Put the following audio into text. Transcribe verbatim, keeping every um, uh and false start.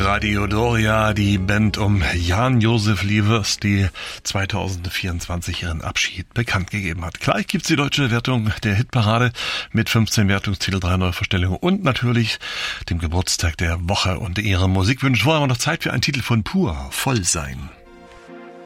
Radio Doria, die Band um Jan-Josef Lievers, die zweitausendvierundzwanzig ihren Abschied bekannt gegeben hat. Gleich gibt's die deutsche Wertung der Hitparade mit fünfzehn Wertungstitel, drei Neuvorstellungen und natürlich dem Geburtstag der Woche und ihrem Musikwunsch. Vorher haben wir noch Zeit für einen Titel von Pur, Voll sein.